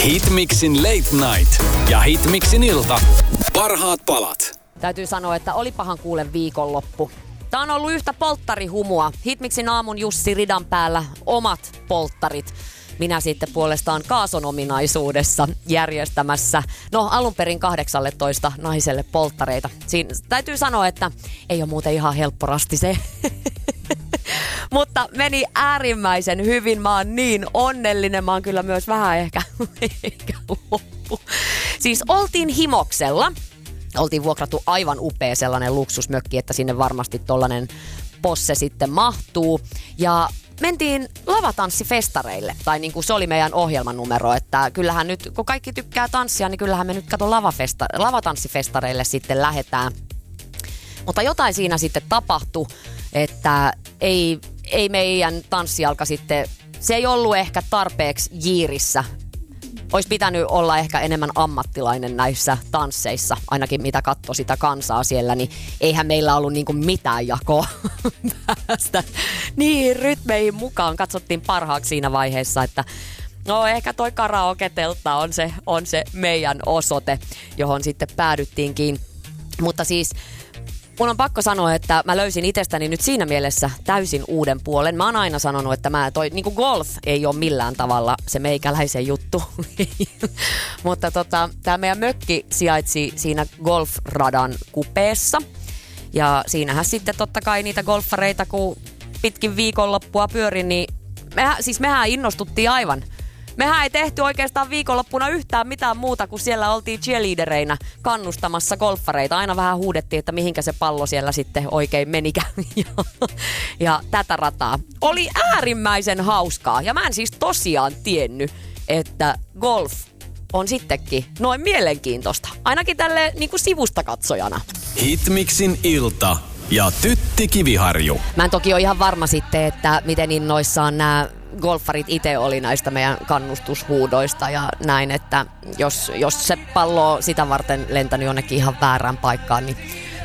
Hitmixin Late Night ja Hitmixin ilta. Parhaat palat. Täytyy sanoa, että olipahan kuule viikonloppu. Tää on ollut yhtä polttarihumua. Hitmixin aamun Jussi ridan päällä omat polttarit. Minä sitten puolestaan Kaason ominaisuudessa järjestämässä, alun perin 18 naiselle polttareita. Siinä täytyy sanoa, että ei ole muuten ihan helpporasti se. Mutta meni äärimmäisen hyvin. Mä oon niin onnellinen. Mä oon kyllä myös vähän ehkä loppu. Siis oltiin Himoksella. Oltiin vuokrattu aivan upea sellainen luksusmökki, että sinne varmasti tollanen posse sitten mahtuu. Ja mentiin lavatanssifestareille, tai niin kuin se oli meidän ohjelmanumero, että kyllähän nyt, kun kaikki tykkää tanssia, niin kyllähän me nyt lavatanssifestareille sitten lähdetään. Mutta jotain siinä sitten tapahtui, että ei meidän tanssijalka sitten, se ei ollut ehkä tarpeeksi jiirissä. Olisi pitänyt olla ehkä enemmän ammattilainen näissä tansseissa, ainakin mitä katsoi sitä kansaa siellä, niin eihän meillä ollut niinku mitään jakoa päästä niin rytmeihin mukaan. Katsottiin parhaaksi siinä vaiheessa, että ehkä toi karaoke-teltta on se meidän osoite, johon sitten päädyttiinkin. Mutta siis mun on pakko sanoa, että mä löysin itsestäni nyt siinä mielessä täysin uuden puolen. Mä oon aina sanonut, että niinku golf ei ole millään tavalla se meikäläisen juttu. Mutta tää meidän mökki sijaitsi siinä golfradan kupeessa. Ja siinähän sitten totta kai niitä golfareita, kun pitkin viikonloppua pyörin, niin mehän innostuttiin aivan. Mehän ei tehty oikeastaan viikonloppuna yhtään mitään muuta, kuin siellä oltiin cheerleadereinä kannustamassa golfareita. Aina vähän huudettiin, että mihinkä se pallo siellä sitten oikein menikään. Ja tätä rataa. Oli äärimmäisen hauskaa. Ja mä en siis tosiaan tiennyt, että golf on sittenkin noin mielenkiintoista. Ainakin tälle niin kuin sivusta katsojana. Hitmixin ilta ja Tytti Kiviharju. Mä en toki ole ihan varma sitten, että miten innoissaan nämä golfarit itse oli näistä meidän kannustushuudoista ja näin, että jos se pallo sitä varten lentänyt jonnekin ihan väärään paikkaan, niin